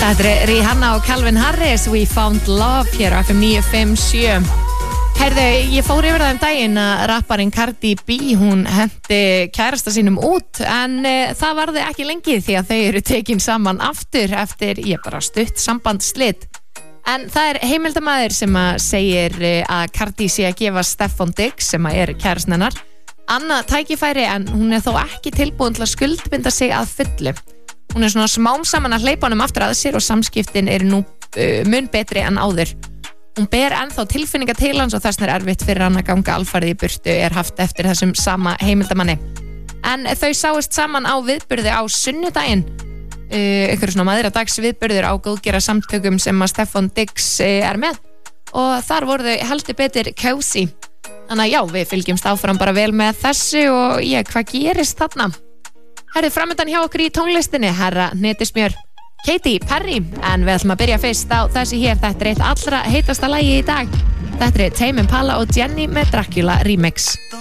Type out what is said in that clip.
Þetta Rihanna og Calvin Harris, We Found Love hér á FM 957. Heyrðu, ég fór yfir það daginn að rapparinn Cardi B, hún hendi kærasta sínum út, en það varði ekki lengi því að þau eru tekin saman aftur eftir, bara stutt sambandslit. En það heimildamaður sem að segir að Cardi sé að gefa Stefan Diggs, sem að kærastan hennar, annað tækifæri, en hún þó ekki tilbúin til að skuldbinda sig að fullu. Hún svona smám saman að hleypa honum aftur að sér og samskiptin nú mun betri en áður. Hún ber ennþá tilfinninga til hans og þess vegna erfitt fyrir hann að ganga alfarið í burtu haft eftir þessum sama heimildamanni. En þau sáust saman á viðburði á sunnudaginn, einhverju svona maðuradags viðburður á góðgera samtökum sem að Stefan Diggs með, og þar voru þau heldur betur cozy. Þannig að já, við fylgjumst áfram bara vel með þessu og hvað gerist þarna? Herðið framöndan hjá okkur í tónlistinni, herra hnetusmjör Katy Perry, en við ætlum að byrja fyrst á þessi hér. Þetta eitt allra heitasta lagi í dag. Þetta Tame Impala og Jenny með Dracula remix.